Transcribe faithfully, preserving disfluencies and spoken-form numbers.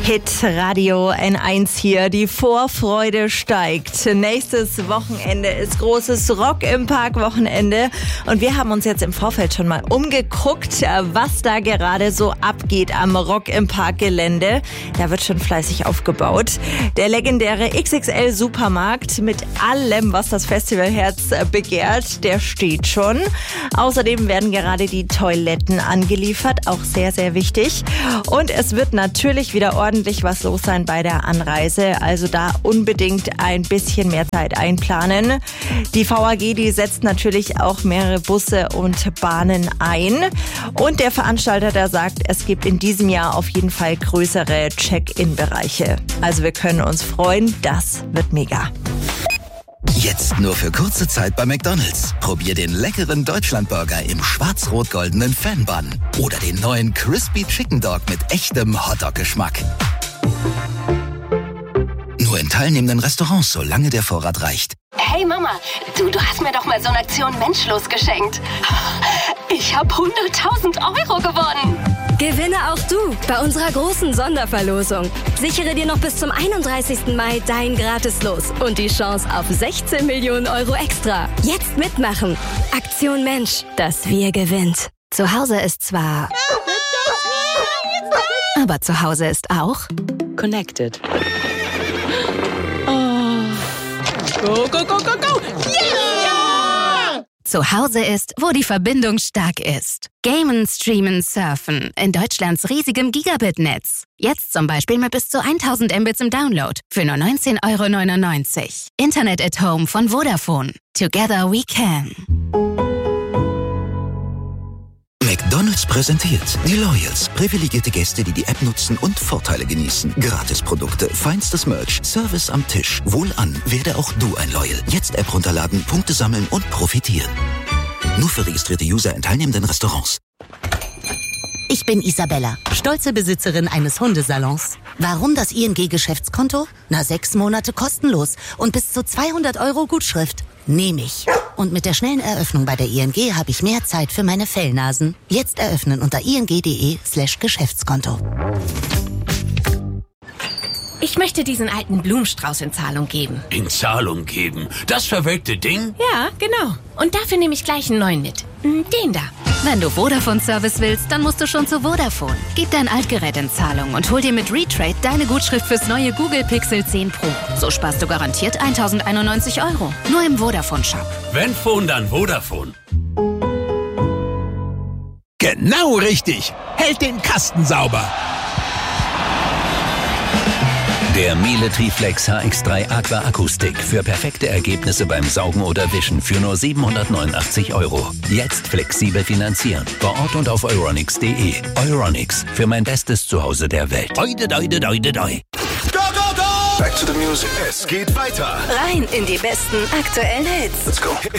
Hit-Radio N eins hier. Die Vorfreude steigt. Nächstes Wochenende ist großes Rock im Park Wochenende. Und wir haben uns jetzt im Vorfeld schon mal umgeguckt, was da gerade so abgeht am Rock im Park Gelände. Da wird schon fleißig aufgebaut. Der legendäre X X L-Supermarkt mit allem, was das Festivalherz begehrt, der steht schon. Außerdem werden gerade die Toiletten angeliefert. Auch sehr, sehr wichtig. Und es wird natürlich wieder ordentlich was los sein bei der Anreise. Also da unbedingt ein bisschen mehr Zeit einplanen. Die V A G, die setzt natürlich auch mehrere Busse und Bahnen ein. Und der Veranstalter, der sagt, es gibt in diesem Jahr auf jeden Fall größere Check-in-Bereiche. Also wir können uns freuen. Das wird mega. Jetzt nur für kurze Zeit bei McDonald's. Probier den leckeren Deutschlandburger im schwarz-rot-goldenen Fan-Bun. Oder den neuen Crispy Chicken Dog mit echtem Hotdog-Geschmack. Nur in teilnehmenden Restaurants, solange der Vorrat reicht. Hey Mama, du, du hast mir doch mal so eine Aktion Menschlos geschenkt. Ich habe hunderttausend Euro gewonnen. Gewinne auch du bei unserer großen Sonderverlosung. Sichere dir noch bis zum einunddreißigsten Mai dein Gratis-Los und die Chance auf sechzehn Millionen Euro extra. Jetzt mitmachen. Aktion Mensch, das Wir gewinnt. Zu Hause ist zwar... Aber zu Hause ist auch... Connected. Go, go, go, go, go! Yeah! Zu Hause ist, wo die Verbindung stark ist. Gamen, streamen, surfen in Deutschlands riesigem Gigabit-Netz. Jetzt zum Beispiel mit bis zu tausend Mbits im Download für nur neunzehn Euro neunundneunzig. Internet at Home von Vodafone. Together we can. McDonald's präsentiert die Loyals. Privilegierte Gäste, die die App nutzen und Vorteile genießen. Gratisprodukte, feinstes Merch, Service am Tisch. Wohlan, werde auch du ein Loyal. Jetzt App runterladen, Punkte sammeln und profitieren. Nur für registrierte User in teilnehmenden Restaurants. Ich bin Isabella, stolze Besitzerin eines Hundesalons. Warum das I N G-Geschäftskonto? Na, sechs Monate kostenlos und bis zu zweihundert Euro Gutschrift. Nehme ich. Und mit der schnellen Eröffnung bei der I N G habe ich mehr Zeit für meine Fellnasen. Jetzt eröffnen unter ing.de slash Geschäftskonto. Ich möchte diesen alten Blumenstrauß in Zahlung geben. In Zahlung geben? Das verwelkte Ding? Ja, genau. Und dafür nehme ich gleich einen neuen mit. Den da. Wenn du Vodafone-Service willst, dann musst du schon zu Vodafone. Gib dein Altgerät in Zahlung und hol dir mit Retrade deine Gutschrift fürs neue Google Pixel zehn Pro. So sparst du garantiert tausendeinundneunzig Euro. Nur im Vodafone-Shop. Wenn Phone, dann Vodafone. Genau richtig. Hält den Kasten sauber. Der Miele Triflex H X drei Aqua Akustik für perfekte Ergebnisse beim Saugen oder Wischen für nur siebenhundertneunundachtzig Euro. Jetzt flexibel finanzieren. Vor Ort und auf euronics punkt de. Euronics, für mein bestes Zuhause der Welt. Oide, doide, doide, doi. Go, go, go! Back to the music. Es geht weiter. Rein in die besten aktuellen Hits. Let's go.